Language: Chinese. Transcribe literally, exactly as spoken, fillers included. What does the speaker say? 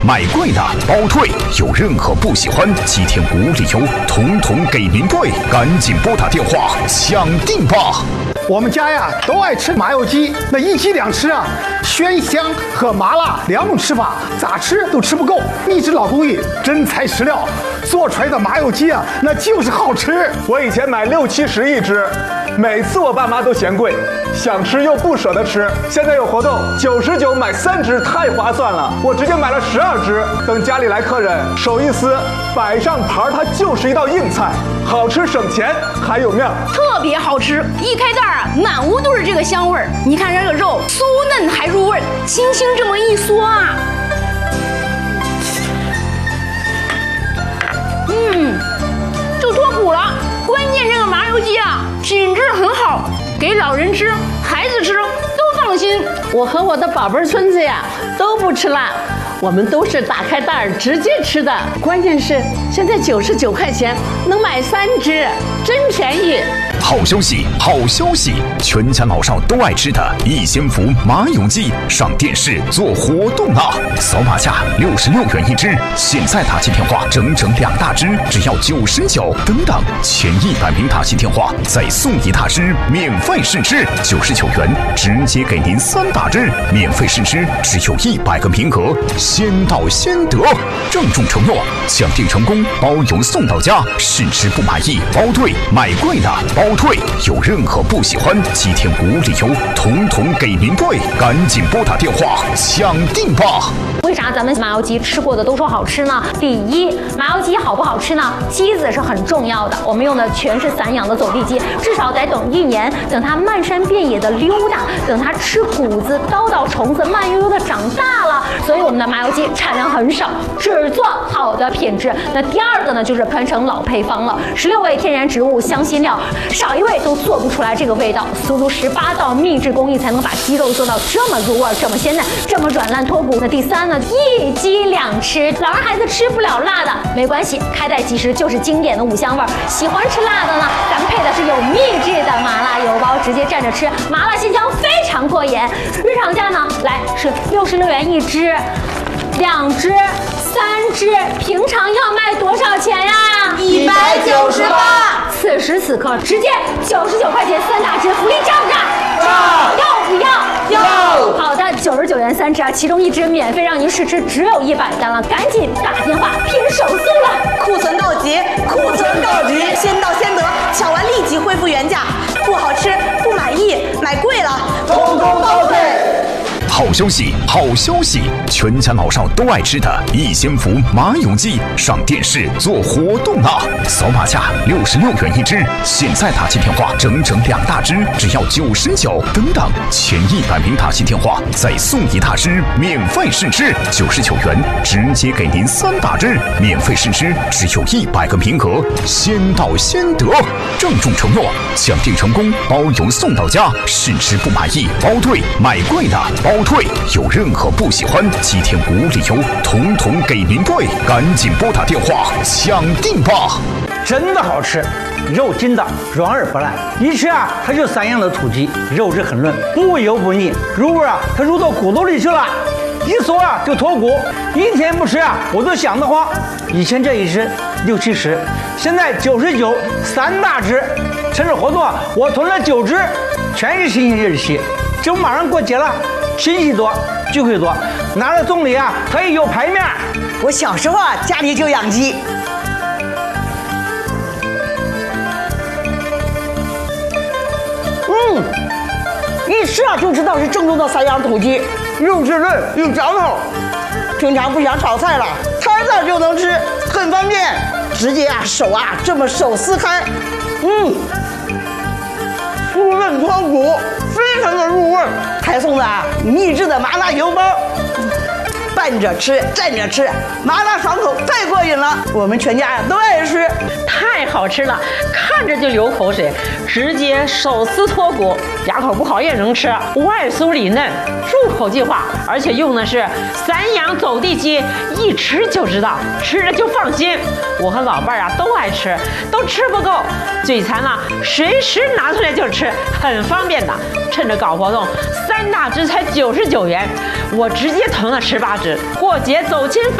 买贵的包退，有任何不喜欢，七天无理由，统统给您退，赶紧拨打电话抢定吧！ 我们家呀都爱吃麻油鸡，那一鸡两吃啊，鲜香和麻辣两种吃法，咋吃都吃不够。秘制老工艺，真材实料，做出来的麻油鸡啊，那就是好吃。 我以前买六七十一只，每次我爸妈都嫌贵，想吃又不舍得吃。现在有活动，九十九买三只，太划算了。我直接买了十二只，等家里来客人，手一撕，摆上盘，它就是一道硬菜，好吃省钱还有面， 特别好吃。一开袋啊，满屋都是这个香味儿。你看这个肉酥嫩还入味，轻轻这么一嗦啊，嗯，就脱骨了。关键这个麻油鸡啊，品质很好，给老人吃、孩子吃都放心。 我和我的宝贝孙子呀都不吃辣，我们都是打开袋儿直接吃的。关键是现在九十九块钱能买三只，真便宜。 好消息，好消息！全家老少都爱吃的益鲜福麻油鸡上电视做活动啦！扫码价六十六元一只，现在打进电话整整两大只，只要九十九。等等，前一百名打进电话再送一大只，免费试吃，九十九元直接给您三大只，免费试吃，只有一百个名额，先到先得。郑重承诺，抢订成功包邮送到家，试吃不满意包退，买贵的包退，有任何不喜欢，七天无理由，统统给您退，赶紧拨打电话抢订吧！ 为啥咱们麻油鸡吃过的都说好吃呢？第一，麻油鸡好不好吃呢？鸡子是很重要的，我们用的全是散养的走地鸡，至少得等一年，等它漫山遍野的溜达，等它吃谷子、叨叨虫子，慢悠悠的长大了。所以我们的麻油鸡产量很少，只做好的品质。那第二个呢，就是喷成老配方了，十六味天然植物香辛料，少一味都做不出来这个味道，足足十八道秘制工艺才能把鸡肉做到这么入味、这么鲜嫩、这么软烂脱骨。那第三呢，一鸡两吃，老人孩子吃不了辣的没关系，开袋即食就是经典的五香味。喜欢吃辣的呢，咱们配的是有秘制的麻辣油包，直接蘸着吃，麻辣鲜香，非常过瘾。日常价呢，来是六十六元一只，两只、三只，平常要卖多少钱呀？ 一百九十八。 此时此刻，直接九十九块钱三大只，福利涨不涨？ 涨。 要不要？ 要。 好的，九十九元三只啊，其中一只免费让您试吃，只有一百单了，赶紧打电话拼手速了。 库存告急，库存告急，先到先得，抢完立即恢复原价。不好吃，不满意，买贵了， 通通包退。 好消息，好消息！全家老少都爱吃的益鲜福麻油鸡上电视做活动啦！扫码价六十六元一只，现在打进电话整整两大只，只要九十九。等等，前一百名打进电话再送一大只，免费试吃，九十九元直接给您三大只，免费试吃，只有一百个名额，先到先得。郑重承诺，抢订成功包邮送到家，试吃不满意包退，买贵的包退，有任何不喜欢，七天无理由，统统给您退，赶紧拨打电话抢订吧！ 真的好吃，肉筋道，软而不烂，一吃啊，它就散养的土鸡，肉质很嫩，不油不腻，入味啊，它入到骨头里去了，一嗦啊就脱骨，一天不吃啊，我都想得慌。以前这一只六七十，现在九十九，三大只，趁着活动啊，我囤了九只，全是新鲜日期，这不马上过节了。亲戚多，聚会多，拿来送礼啊，它也有排面。 我小时候啊，家里就养鸡。嗯，一吃啊就知道是正宗的散养土鸡，肉质嫩又嚼头。平常不想炒菜了，摊上就能吃，很方便，直接啊手啊这么手撕开，嗯，酥嫩脱骨，非常的入味。还送的啊秘制的麻辣油包，拌着吃，蘸着吃，麻辣爽口，太过瘾了。我们全家都爱吃， 太好吃了，看着就流口水。直接手撕脱骨，牙口不好也能吃，外酥里嫩，入口即化，而且用的是散养走地鸡，一吃就知道，吃着就放心。我和老伴儿啊都爱吃，都吃不够，嘴馋了随时拿出来就吃，很方便的。趁着搞活动，三大只才九十九元，我直接囤了十八只。 吃。过节走亲访